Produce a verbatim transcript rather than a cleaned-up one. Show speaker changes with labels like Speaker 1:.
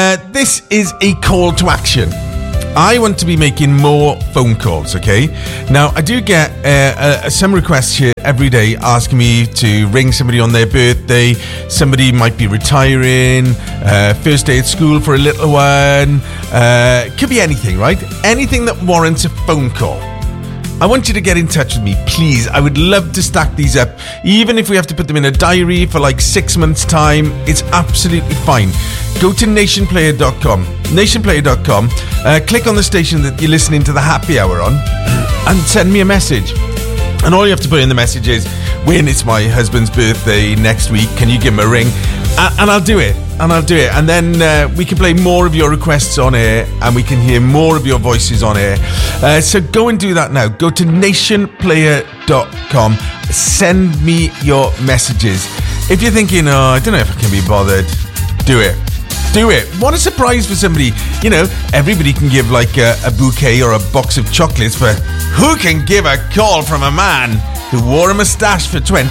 Speaker 1: Uh, this is a call to action. I want to be making more phone calls, okay? Now, I do get uh, uh, some requests here every day asking me to ring somebody on their birthday. Somebody might be retiring, uh, first day at school for a little one. Uh, could be anything, right? Anything that warrants a phone call. I want you to get in touch with me, please. I would love to stack these up. Even if we have to put them in a diary for like six months' time, it's absolutely fine. Go to nation player dot com. nation player dot com. Uh, click on the station that you're listening to the happy hour on and send me a message. And all you have to put in the message is, when it's my husband's birthday next week, can you give him a ring? And, and I'll do it. And I'll do it. And then uh, we can play more of your requests on air, and we can hear more of your voices on air. Uh, so go and do that now. Go to nation player dot com. Send me your messages. If you're thinking, oh, I don't know if I can be bothered, do it. Do it. What a surprise for somebody. You know, everybody can give like a, a bouquet or a box of chocolates, but who can give a call from a man who wore a moustache for twenty